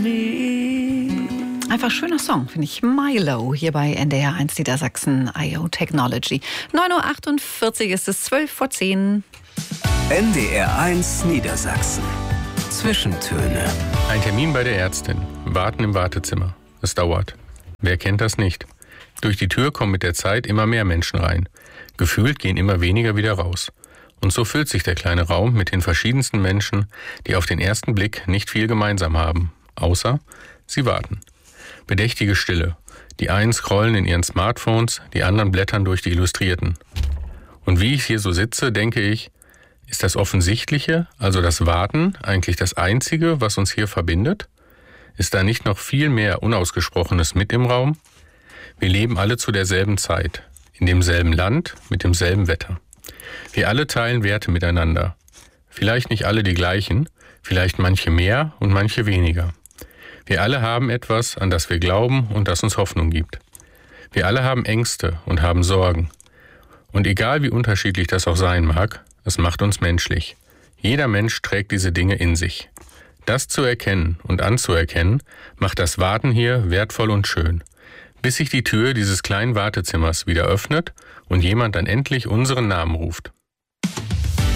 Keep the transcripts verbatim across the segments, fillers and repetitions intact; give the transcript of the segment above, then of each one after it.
Einfach schöner Song, finde ich. Milo, hier bei N D R eins Niedersachsen, I O Technology. neun Uhr achtundvierzig ist es, zwölf vor zehn. N D R eins Niedersachsen. Zwischentöne. Ein Termin bei der Ärztin. Warten im Wartezimmer. Es dauert. Wer kennt das nicht? Durch die Tür kommen mit der Zeit immer mehr Menschen rein. Gefühlt gehen immer weniger wieder raus. Und so füllt sich der kleine Raum mit den verschiedensten Menschen, die auf den ersten Blick nicht viel gemeinsam haben. Außer, sie warten. Bedächtige Stille. Die einen scrollen in ihren Smartphones, die anderen blättern durch die Illustrierten. Und wie ich hier so sitze, denke ich, ist das Offensichtliche, also das Warten, eigentlich das Einzige, was uns hier verbindet? Ist da nicht noch viel mehr Unausgesprochenes mit im Raum? Wir leben alle zu derselben Zeit, in demselben Land, mit demselben Wetter. Wir alle teilen Werte miteinander. Vielleicht nicht alle die gleichen, vielleicht manche mehr und manche weniger. Wir alle haben etwas, an das wir glauben und das uns Hoffnung gibt. Wir alle haben Ängste und haben Sorgen. Und egal wie unterschiedlich das auch sein mag, es macht uns menschlich. Jeder Mensch trägt diese Dinge in sich. Das zu erkennen und anzuerkennen, macht das Warten hier wertvoll und schön. Bis sich die Tür dieses kleinen Wartezimmers wieder öffnet und jemand dann endlich unseren Namen ruft.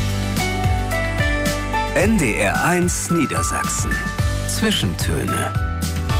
N D R eins Niedersachsen. Zwischentöne.